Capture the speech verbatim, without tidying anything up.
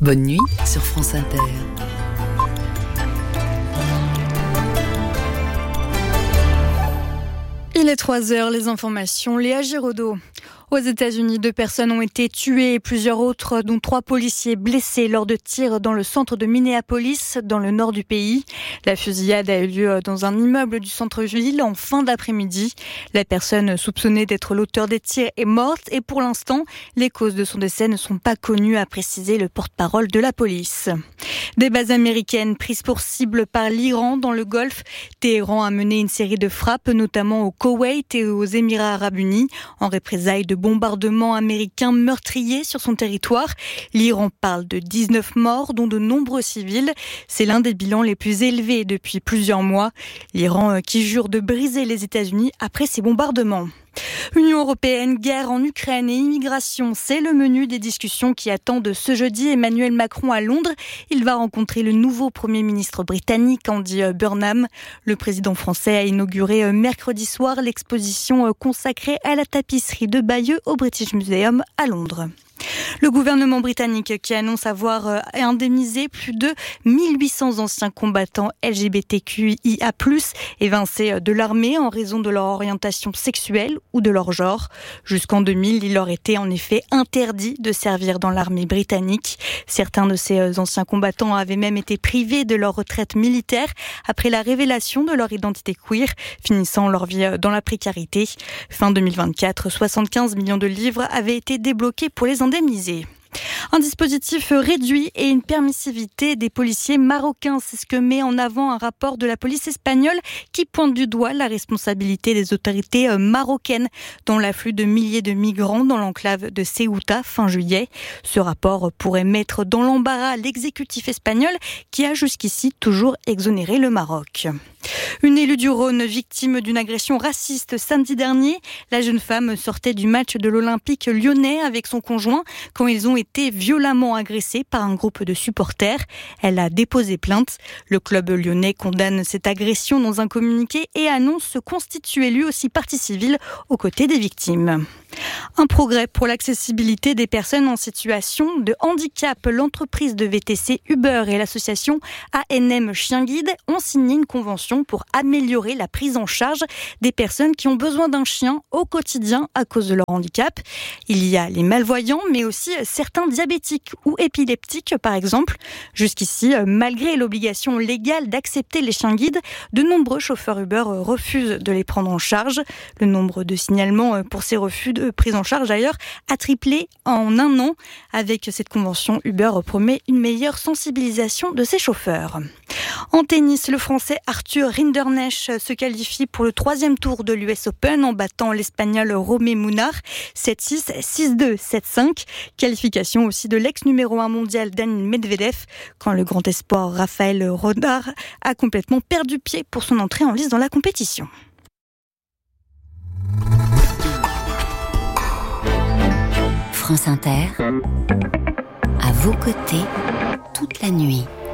Bonne nuit sur France Inter. Il est trois heures, les informations, Léa Giraudot. Aux États-Unis, deux personnes ont été tuées et plusieurs autres, dont trois policiers blessés lors de tirs dans le centre de Minneapolis, dans le nord du pays. La fusillade a eu lieu dans un immeuble du centre-ville en fin d'après-midi. La personne soupçonnée d'être l'auteur des tirs est morte et pour l'instant, les causes de son décès ne sont pas connues, a précisé le porte-parole de la police. Des bases américaines prises pour cible par l'Iran dans le Golfe. Téhéran a mené une série de frappes, notamment au Koweït et aux Émirats arabes unis, en représailles de bombardements américains meurtriers sur son territoire. L'Iran parle de dix-neuf morts, dont de nombreux civils. C'est l'un des bilans les plus élevés depuis plusieurs mois. L'Iran qui jure de briser les États-Unis après ces bombardements. Union européenne, guerre en Ukraine et immigration, c'est le menu des discussions qui attendent ce jeudi Emmanuel Macron à Londres. Il va rencontrer le nouveau Premier ministre britannique Andy Burnham. Le président français a inauguré mercredi soir l'exposition consacrée à la tapisserie de Bayeux au British Museum à Londres. Le gouvernement britannique qui annonce avoir indemnisé plus de mille huit cents anciens combattants L G B T Q I A plus, évincés de l'armée en raison de leur orientation sexuelle ou de leur genre. Jusqu'en deux mille, il leur était en effet interdit de servir dans l'armée britannique. Certains de ces anciens combattants avaient même été privés de leur retraite militaire après la révélation de leur identité queer, finissant leur vie dans la précarité. Fin deux mille vingt-quatre, soixante-quinze millions de livres avaient été débloqués pour les indemniser. Un dispositif réduit et une permissivité des policiers marocains, c'est ce que met en avant un rapport de la police espagnole qui pointe du doigt la responsabilité des autorités marocaines dans l'afflux de milliers de migrants dans l'enclave de Ceuta fin juillet. Ce rapport pourrait mettre dans l'embarras l'exécutif espagnol qui a jusqu'ici toujours exonéré le Maroc. Une élue du Rhône victime d'une agression raciste samedi dernier. La jeune femme sortait du match de l'Olympique lyonnais avec son conjoint quand ils ont été violemment agressés par un groupe de supporters. Elle a déposé plainte. Le club lyonnais condamne cette agression dans un communiqué et annonce se constituer lui aussi partie civile aux côtés des victimes. Un progrès pour l'accessibilité des personnes en situation de handicap. L'entreprise de V T C Uber et l'association A N M Chien Guide ont signé une convention pour améliorer la prise en charge des personnes qui ont besoin d'un chien au quotidien à cause de leur handicap. Il y a les malvoyants, mais aussi certains diabétiques ou épileptiques, par exemple. Jusqu'ici, malgré l'obligation légale d'accepter les chiens guides, de nombreux chauffeurs Uber refusent de les prendre en charge. Le nombre de signalements pour ces refus de prise en charge, d'ailleurs, a triplé en un an. Avec cette convention, Uber promet une meilleure sensibilisation de ses chauffeurs. En tennis, le Français Arthur Rinderknecht se qualifie pour le troisième tour de l'U S Open en battant l'Espagnol Romé Munar sept six, six deux, sept cinq. Qualification aussi de l'ex-numéro un mondial Daniil Medvedev quand le grand espoir Raphaël Rodar a complètement perdu pied pour son entrée en lice dans la compétition. France Inter, à vos côtés toute la nuit.